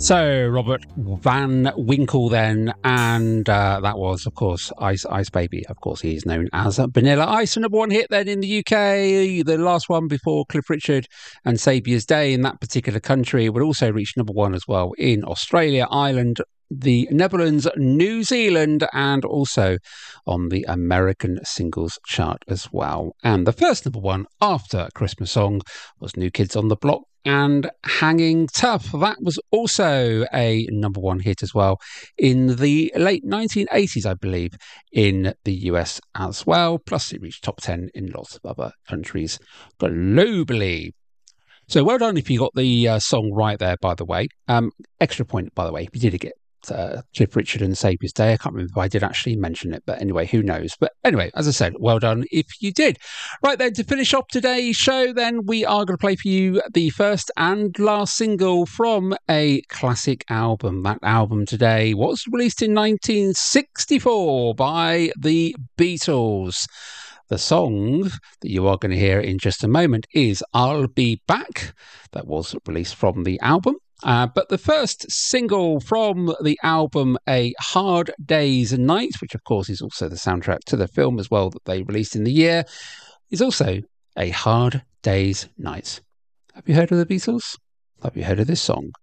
So, Robert Van Winkle then, and that was, of course, Ice Baby. Of course, he is known as Vanilla Ice. And number one hit then in the UK, the last one before Cliff Richard and Saviour's Day in that particular country. It would also reach number one as well in Australia, Ireland, the Netherlands, New Zealand, and also on the American singles chart as well. And the first number one after Christmas song was New Kids on the Block and Hanging Tough. That was also a number one hit as well in the late 1980s, I believe, in the US as well. Plus, it reached top 10 in lots of other countries globally. So well done if you got the song right there, by the way. Extra point, by the way, if you did get Cliff Richard and Saviour's Day. I can't remember if I did actually mention it, but anyway, who knows? But anyway, as I said, well done if you did. Right then, to finish off today's show, then we are going to play for you the first and last single from a classic album. That album today was released in 1964 by the Beatles. The song that you are going to hear in just a moment is I'll Be Back. That was released from the album. But the first single from the album, A Hard Day's Night, which of course is also the soundtrack to the film as well that they released in the year, is also A Hard Day's Night. Have you heard of the Beatles? Have you heard of this song?